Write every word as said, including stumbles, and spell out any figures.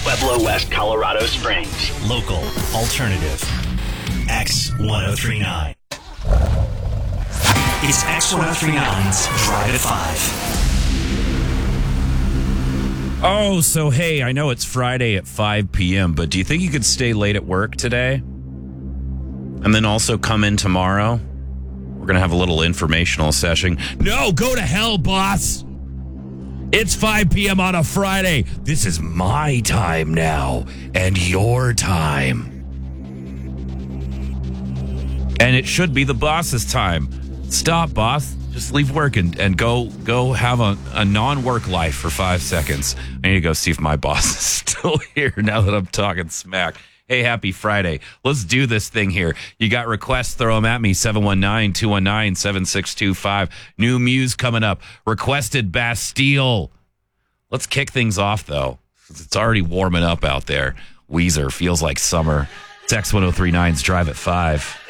Pueblo, West Colorado Springs. Local, alternative, X ten thirty-nine. It's X ten thirty-nine's Drive at five. Oh, so hey, I know it's Friday at five p.m., but do you think you could stay late at work today? And then also come in tomorrow? We're going to have a little informational session. No, go to hell, boss. It's five p.m. on a Friday. This is my time now and your time. And it should be the boss's time. Stop, boss. Just leave work and, and go go have a, a non-work life for five seconds. I need to go see if my boss is still here now that I'm talking smack. Hey, happy Friday. Let's do this thing here. You got requests, throw them at me, seven one nine, two one nine, seven six two five. New Muse coming up. Requested Bastille. Let's kick things off, though. It's already warming up out there. Weezer, Feels Like Summer. It's X ten thirty-nine's Drive at five.